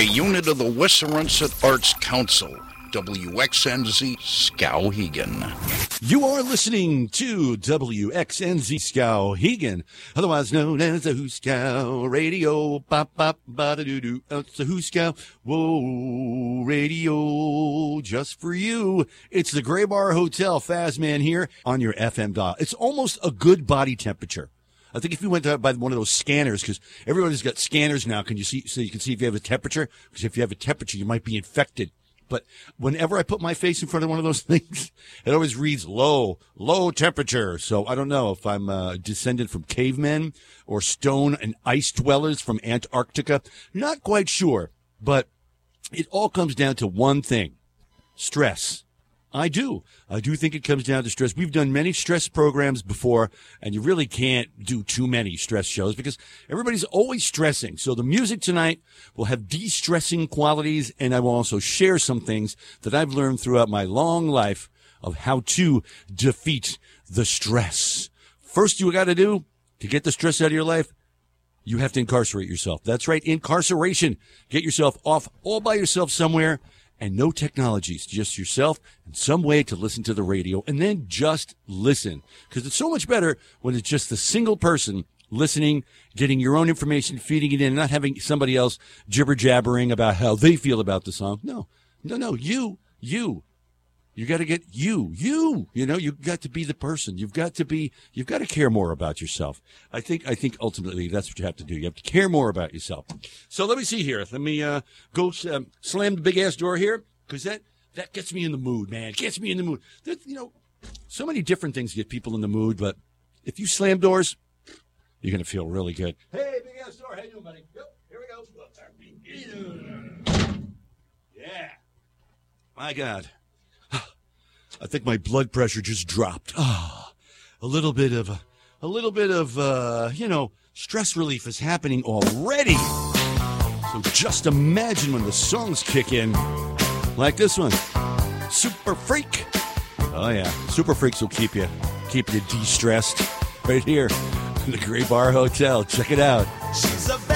a unit of the Wissarunsett Arts Council. WXNZ Skowhegan. You are listening to WXNZ Skowhegan, otherwise known as the Hooskow Radio. Bop, bop, ba-da-doo-doo. It's the Hooskow Whoa Radio, just for you. It's the Gray Bar Hotel, Fazman here on your FM dial. It's almost a good body temperature. I think if you went by one of those scanners, because everybody's got scanners now, can you see, so you can see if you have a temperature? Because if you have a temperature, you might be infected. But whenever I put my face in front of one of those things, it always reads low temperature. So I don't know if I'm a descendant from cavemen or stone and ice dwellers from Antarctica. Not quite sure, but it all comes down to one thing: stress. I do think it comes down to stress. We've done many stress programs before, and you really can't do too many stress shows because everybody's always stressing. So the music tonight will have de-stressing qualities, and I will also share some things that I've learned throughout my long life of how to defeat the stress. First, you got to do to get the stress out of your life, you have to incarcerate yourself. That's right, incarceration. Get yourself off all by yourself somewhere. And no technologies, just yourself and some way to listen to the radio, and then just listen. Because it's so much better when it's just the single person listening, getting your own information, feeding it in, not having somebody else jibber-jabbering about how they feel about the song. No, you. You got to get you, you've got to be the person. You've got to care more about yourself. I think ultimately that's what you have to do. You have to care more about yourself. So let me see here. Let me go slam the big ass door here, because that gets me in the mood, man. It gets me in the mood. There's, so many different things get people in the mood, but if you slam doors, you're going to feel really good. Hey, big ass door. How you doing, buddy? Yep, here we go. Yeah. My God. I think my blood pressure just dropped. A little bit of stress relief is happening already. So just imagine when the songs kick in, like this one, Super Freak. Oh yeah, Super Freaks will keep you de-stressed right here in the Gray Bar Hotel. Check it out.